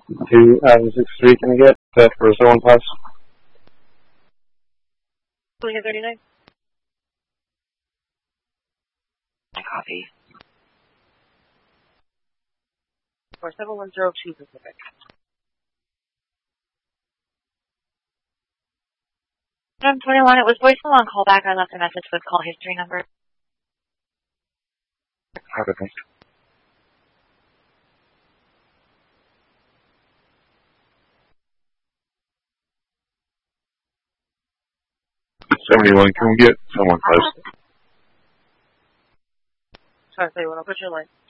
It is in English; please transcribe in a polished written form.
to Adam 63. Can I get that for someone, please? 39. Copy. 47102 Pacific. 21, it was voicemail on callback. I left a message with call history number. Have a thanks. Can we get someone, please? Sorry, I'll put your line.